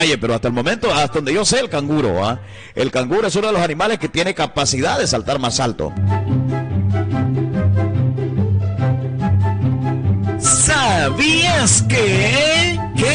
Pero hasta el momento, hasta donde yo sé, el canguro, ¿ah? El canguro es uno de los animales que tiene capacidad de saltar más alto. ¿Sabías que?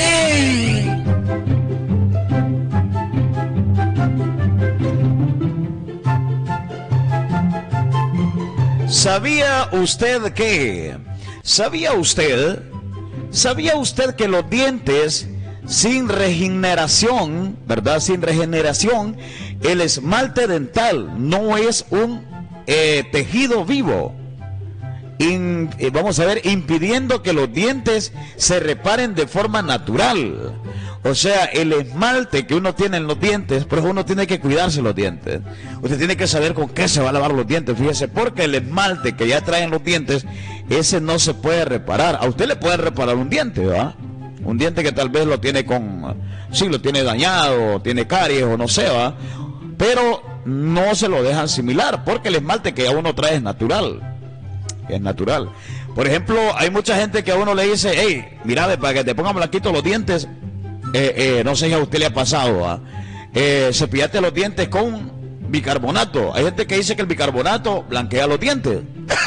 ¿Sabía usted que? ¿Sabía usted que los dientes sin regeneración, ¿verdad? Sin regeneración, el esmalte dental no es un tejido vivo. Vamos a ver, impidiendo que los dientes se reparen de forma natural. O sea, el esmalte que uno tiene en los dientes, pero uno tiene que cuidarse los dientes. Usted tiene que saber con qué se va a lavar los dientes, fíjese, porque el esmalte que ya traen los dientes, ese no se puede reparar. A usted le pueden reparar un diente, ¿verdad? Un diente que tal vez lo tiene lo tiene dañado, tiene caries o no sé, ¿va? Pero no se lo dejan similar, porque el esmalte que a uno trae es natural. Es natural. Por ejemplo, hay mucha gente que a uno le dice, hey, mira, para que te pongan blanquitos los dientes, no sé si a usted le ha pasado, ¿va? Cepillate los dientes con bicarbonato. Hay gente que dice que el bicarbonato blanquea los dientes.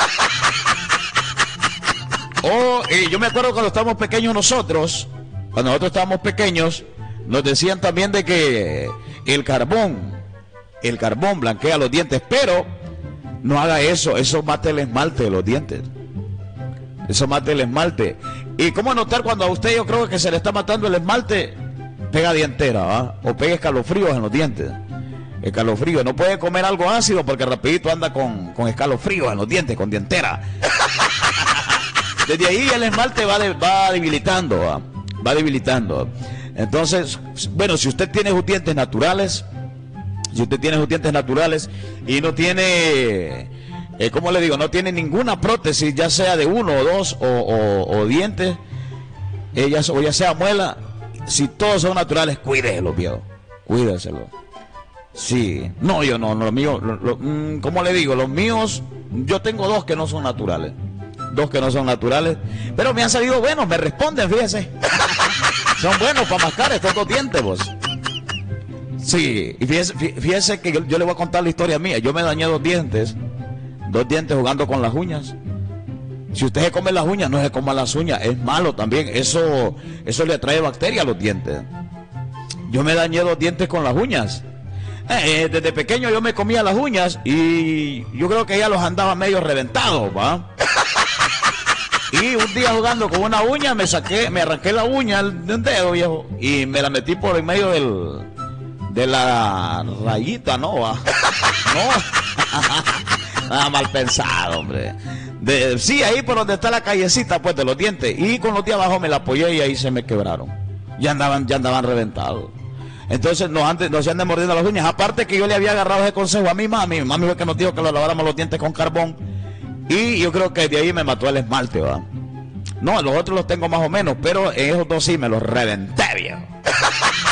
Yo me acuerdo cuando estábamos pequeños cuando nosotros estábamos pequeños, nos decían también de que el carbón blanquea los dientes, pero no haga eso mata el esmalte de los dientes. Eso mata el esmalte. ¿Y cómo notar cuando a usted yo creo que se le está matando el esmalte? Pega dientera, ¿va? O pega escalofríos en los dientes. Escalofrío, no puede comer algo ácido porque rapidito anda con escalofríos en los dientes, con dientera. Desde ahí el esmalte va debilitando, va debilitando. Entonces, bueno, si usted tiene sus dientes naturales, y no tiene, ¿cómo le digo? No tiene ninguna prótesis, ya sea de uno o dos o dientes, o ya sea muela, si todos son naturales, cuídeselo, viejo, cuídeselo. Sí, no, yo no, los míos, ¿cómo le digo? Los míos, yo tengo dos que no son naturales. Pero me han salido buenos, me responden, fíjese. Son buenos para mascar estos dos dientes, vos. Sí, y fíjese que yo le voy a contar la historia mía. Yo me dañé dos dientes jugando con las uñas. Si usted se come las uñas, no se coma las uñas, es malo también. Eso le atrae bacterias a los dientes. Yo me dañé dos dientes con las uñas. Desde pequeño yo me comía las uñas y yo creo que ya los andaba medio reventados, ¿va? Y un día jugando con una uña me arranqué la uña de un dedo, viejo, y me la metí por en medio de la rayita, ¿no? ¿Va? No, nada mal pensado, hombre. Sí, ahí por donde está la callecita, pues, de los dientes. Y con los de abajo me la apoyé y ahí se me quebraron. Ya andaban reventados. Entonces no se anden mordiendo las uñas. Aparte que yo le había agarrado ese consejo a mi mami. Mi mami fue que nos dijo que lo laváramos los dientes con carbón. Y yo creo que de ahí me mató el esmalte, ¿va? No, los otros los tengo más o menos, pero esos dos sí me los reventé, viejo.